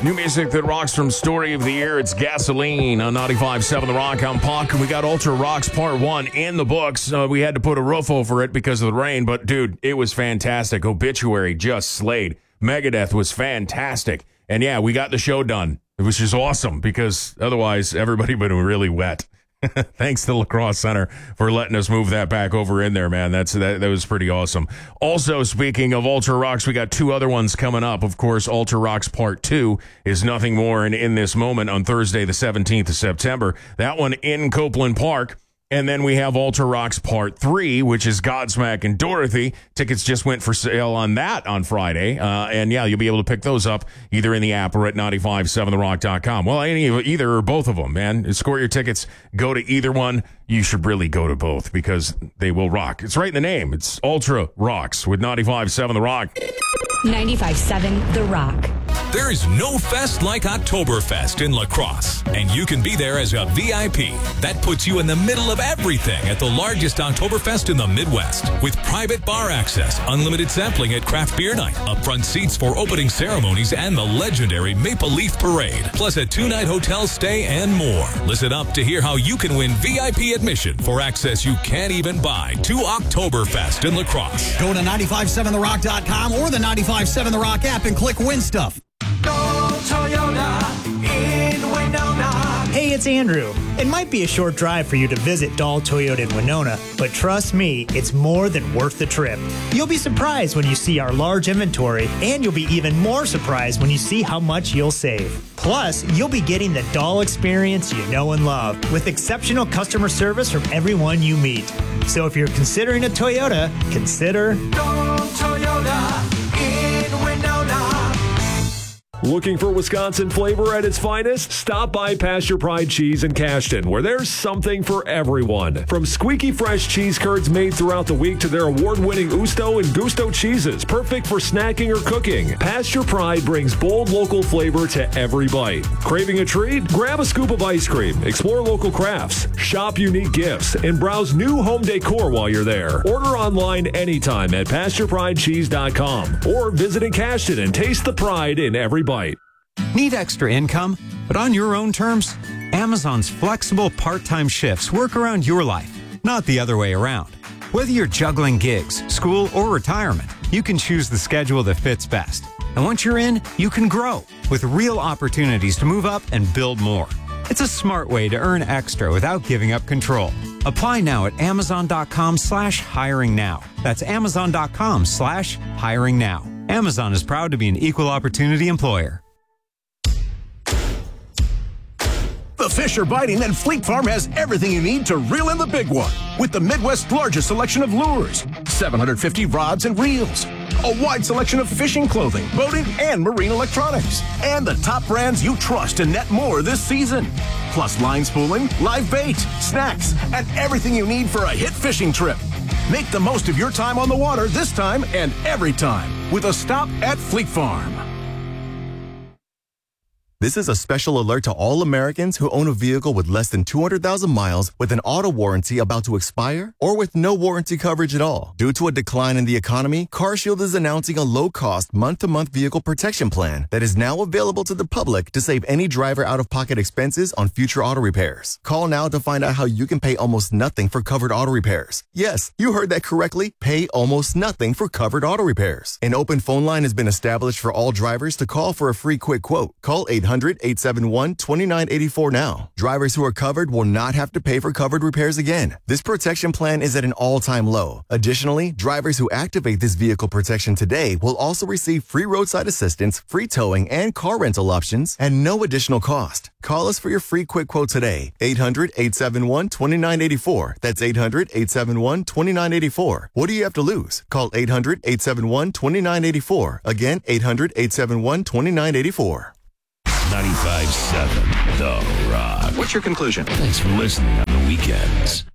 New music that rocks from Story of the Year. It's Gasoline on 95.7 The Rock. I'm Puck, and we got Ultra Rocks Part 1 in the books. We had to put a roof over it because of the rain, but dude, it was fantastic. Obituary just slayed. Megadeth was fantastic. And yeah, we got the show done. It was just awesome because otherwise everybody would have been really wet. Thanks to La Crosse Center for letting us move that back over in there, man. That was pretty awesome. Also, speaking of Ultra Rocks, we got two other ones coming up. Of course, Ultra Rocks Part 2 is Nothing More in This Moment on Thursday, the 17th of September. That one in Copeland Park. And then we have Ultra Rocks Part 3, which is Godsmack and Dorothy. Tickets just went for sale on that on Friday. And yeah, you'll be able to pick those up either in the app or at 957therock.com. Well, either or both of them, man. Score your tickets. Go to either one. You should really go to both because they will rock. It's right in the name. It's Ultra Rocks with 95.7 The Rock. 95.7 The Rock. There is no fest like Oktoberfest in La Crosse, and you can be there as a VIP. That puts you in the middle of everything at the largest Oktoberfest in the Midwest. With private bar access, unlimited sampling at Craft Beer Night, upfront seats for opening ceremonies, and the legendary Maple Leaf Parade, plus a 2-night hotel stay and more. Listen up to hear how you can win VIP admission for access you can't even buy to Oktoberfest in La Crosse. Go to 957therock.com or the 95.7 The Rock app and click Win Stuff. Go Toyota in Winona. Hey, it's Andrew. It might be a short drive for you to visit Dahl Toyota in Winona, but trust me, it's more than worth the trip. You'll be surprised when you see our large inventory, and you'll be even more surprised when you see how much you'll save. Plus, you'll be getting the Dahl experience you know and love, with exceptional customer service from everyone you meet. So if you're considering a Toyota, consider Go Toyota in Winona. Looking for Wisconsin flavor at its finest? Stop by Pasture Pride Cheese in Cashton, where there's something for everyone. From squeaky fresh cheese curds made throughout the week to their award-winning Usto and Gusto cheeses, perfect for snacking or cooking. Pasture Pride brings bold local flavor to every bite. Craving a treat? Grab a scoop of ice cream, explore local crafts, shop unique gifts, and browse new home decor while you're there. Order online anytime at PasturePrideCheese.com or visit in Cashton and taste the pride in every bite. Need extra income, but on your own terms? Amazon's flexible part-time shifts work around your life, not the other way around. Whether you're juggling gigs, school, or retirement, you can choose the schedule that fits best. And once you're in, you can grow with real opportunities to move up and build more. It's a smart way to earn extra without giving up control. Apply now at Amazon.com/hiring now. That's Amazon.com/hiring now. Amazon is proud to be an equal opportunity employer. The fish are biting, and Fleet Farm has everything you need to reel in the big one. With the Midwest's largest selection of lures, 750 rods and reels, a wide selection of fishing clothing, boating, and marine electronics, and the top brands you trust to net more this season. Plus line spooling, live bait, snacks, and everything you need for a hit fishing trip. Make the most of your time on the water this time and every time with a stop at Fleet Farm. This is a special alert to all Americans who own a vehicle with less than 200,000 miles with an auto warranty about to expire or with no warranty coverage at all. Due to a decline in the economy, CarShield is announcing a low-cost month-to-month vehicle protection plan that is now available to the public to save any driver out-of-pocket expenses on future auto repairs. Call now to find out how you can pay almost nothing for covered auto repairs. Yes, you heard that correctly. Pay almost nothing for covered auto repairs. An open phone line has been established for all drivers to call for a free quick quote. Call 800-871-2984 now. Drivers who are covered will not have to pay for covered repairs again. This protection plan is at an all-time low. Additionally, drivers who activate this vehicle protection today will also receive free roadside assistance, free towing, and car rental options at no additional cost. Call us for your free quick quote today. 800-871-2984. That's 800-871-2984. What do you have to lose? Call 800-871-2984. Again, 800-871-2984. 95.7 The Rock. What's your conclusion? Thanks for listening on the weekends.